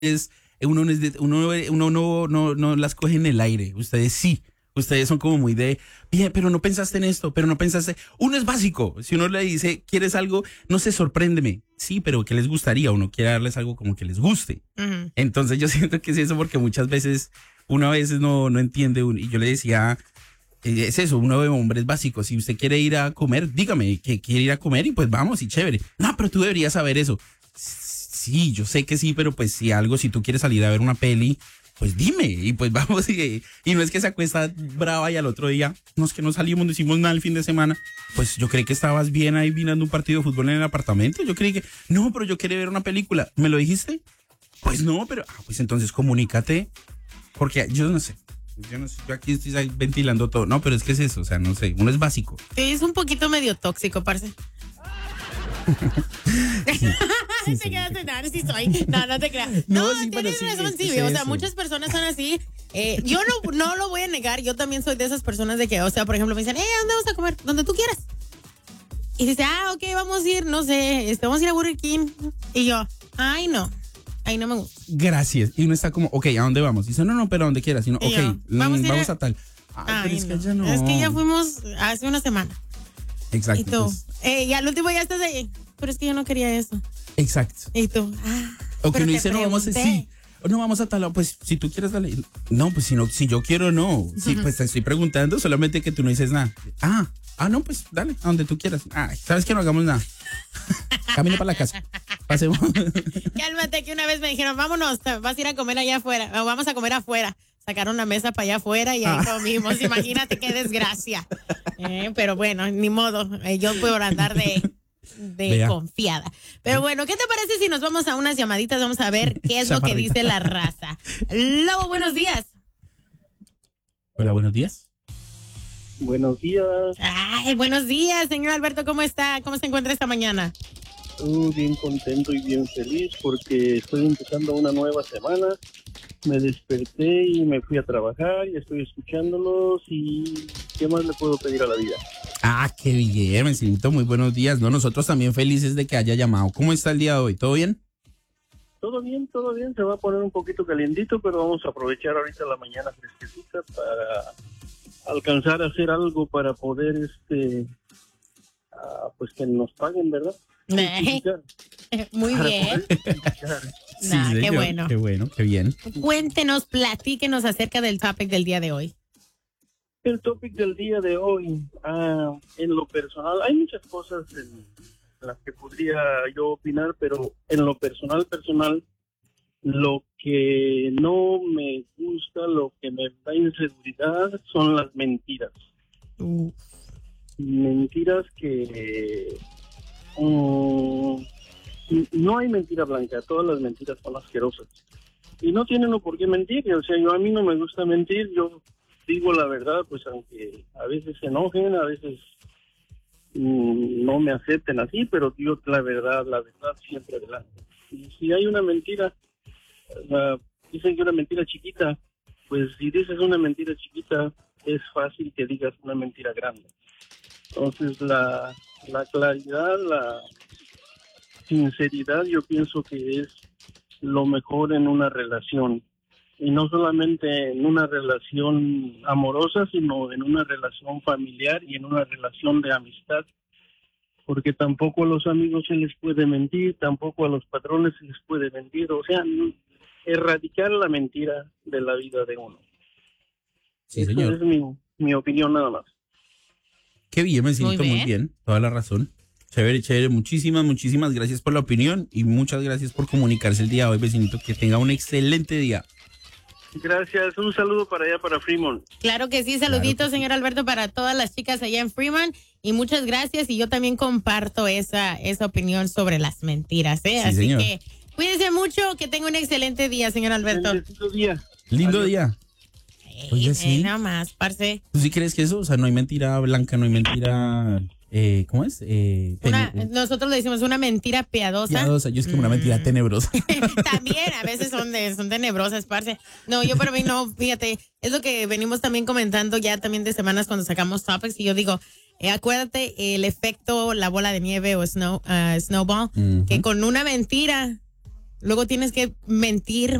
uno, no las coge en el aire. Ustedes sí. Ustedes son como muy de, bien, pero no pensaste en esto, pero no pensaste. Uno es básico. Si uno le dice, ¿quieres algo? No sé, sorpréndeme. Sí, pero ¿qué les gustaría? Uno quiere darles algo como que les guste. Ujú. Entonces yo siento que es eso porque muchas veces, uno a veces no entiende. Y yo le decía, es eso, uno de hombres básicos. Si usted quiere ir a comer, dígame que quiere ir a comer y pues vamos y chévere. No, pero tú deberías saber eso. Sí, yo sé que sí, pero pues si tú quieres salir a ver una peli, pues dime, y pues vamos, y no es que se acuesta brava y al otro día, no es que no salimos, no hicimos nada el fin de semana, pues yo creí que estabas bien ahí mirando un partido de fútbol en el apartamento, yo creí que, no, pero yo quería ver una película, ¿me lo dijiste? Pues no, pero, pues entonces comunícate, porque yo no sé, yo aquí estoy ahí ventilando todo, no, pero es que es eso, o sea, no sé, uno es básico. Sí, es un poquito medio tóxico, parce. Sí, Te quedaste, no, sí soy. No te creas. No, No, sí, pero tienes sí, razón, es que sí. es O sea, eso. muchas personas son así. Yo no lo voy a negar. Yo también soy de esas personas de que, o sea, por ejemplo, me dicen, ¿dónde vamos a comer? Donde tú quieras. Y dice, ok, vamos a ir, no sé, vamos a ir a Burger King. Y yo, ay, no. Ahí no me gusta. Gracias, y uno está como, ok, ¿a dónde vamos? Y dice, no, pero a donde quieras, sino, Y ok, yo, vamos a a tal. Ay, pero Ay, es que no. ya no. Es que ya fuimos hace una semana. Exacto. Y tú, pues, y al último ya estás ahí. Pero es que yo no quería eso. exacto. Y tú, O que pero uno te dice, no, vamos a pregunté. sí. No vamos a tal lado, pues si tú quieres dale. No, pues si yo quiero, no. Sí, pues te estoy preguntando, solamente que tú no dices nada. No, pues dale, a donde tú quieras. Sabes que no hagamos nada. Camino para la casa. Pasemos. Cálmate, que una vez me dijeron, vámonos, vas a ir a comer allá afuera, o vamos a comer afuera. Sacaron una mesa para allá afuera y ahí comimos. Imagínate qué desgracia. Pero bueno, ni modo. Yo puedo andar de Vea. confiada. Pero bueno, ¿qué te parece si nos vamos a unas llamaditas? Vamos a ver qué es lo que Chaparrita. dice la raza. Lobo, buenos días. Hola, buenos días. Buenos días, Ay, buenos días, señor Alberto. ¿Cómo está? ¿Cómo se encuentra esta mañana? bien contento y bien feliz porque estoy empezando una nueva semana. Me desperté y me fui a trabajar y estoy escuchándolos y ¿qué más le puedo pedir a la vida? Qué bien, me siento muy buenos días. No, nosotros también felices de que haya llamado. ¿Cómo está el día de hoy? ¿Todo bien? Todo bien, se va a poner un poquito calientito, pero vamos a aprovechar ahorita la mañana fresquecita para alcanzar a hacer algo para poder, pues que nos paguen, ¿verdad? Justificar. Muy Para bien. poder justificar. Nah, qué señor. bueno. Qué bueno, qué bien. Cuéntenos, platíquenos acerca del topic del día de hoy. El topic del día de hoy, en lo personal, hay muchas cosas en las que podría yo opinar, pero en lo personal, lo que no me gusta, lo que me da inseguridad son las mentiras. Mentiras que no hay mentira blanca, todas las mentiras son asquerosas. Y no tienen por qué mentir, o sea, a mí no me gusta mentir, yo digo la verdad, pues aunque a veces se enojen, a veces no me acepten así, pero digo la verdad siempre adelante. Y si hay una mentira, dicen que una mentira chiquita, pues si dices una mentira chiquita, es fácil que digas una mentira grande. Entonces la claridad, la sinceridad, yo pienso que es lo mejor en una relación. Y no solamente en una relación amorosa, sino en una relación familiar y en una relación de amistad. Porque tampoco a los amigos se les puede mentir, tampoco a los patrones se les puede mentir. O sea, erradicar la mentira de la vida de uno. Sí, Esa señor. es mi opinión nada más. Qué bien, me siento Muy muy bien. Toda la razón. Chévere, chévere. Muchísimas gracias por la opinión y muchas gracias por comunicarse el día de hoy, vecinito. Que tenga un excelente día. Gracias, un saludo para allá, para Fremont. Claro que sí, saluditos, Claro que sí. señor Alberto, para todas las chicas allá en Fremont. Y muchas gracias. Y yo también comparto esa opinión sobre las mentiras. Sí, Así señor. que cuídense mucho, que tenga un excelente día, señor Alberto. Bendecido día. Lindo Adiós. día. Oye, sí. Nada más, parce. ¿Tú sí crees que eso? O sea, no hay mentira blanca, no hay mentira... ¿cómo es? Nosotros le decimos una mentira piadosa. Piadosa. Yo es como una mentira tenebrosa. También, a veces son tenebrosas, parce. No, yo para mí no, fíjate, es lo que venimos también comentando ya también de semanas cuando sacamos topics y yo digo, acuérdate el efecto, la bola de nieve o snowball, Ujú. que con una mentira Luego tienes que mentir